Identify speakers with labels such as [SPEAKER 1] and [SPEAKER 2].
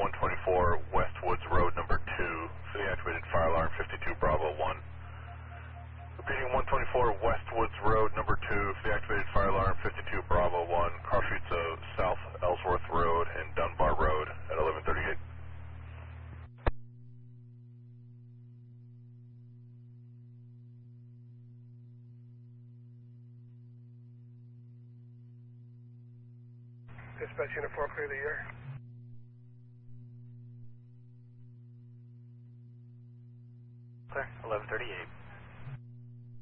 [SPEAKER 1] 124 Westwoods Road number 2 for the activated fire alarm 52 Bravo 1. Repeating 124 Westwoods Road number 2 for the activated fire alarm 52 Bravo 1. Cross streets of South Ellsworth Road and Dunbar Road at 1138.
[SPEAKER 2] Dispatch Unit 4, clear the air.
[SPEAKER 3] Clear, 1138.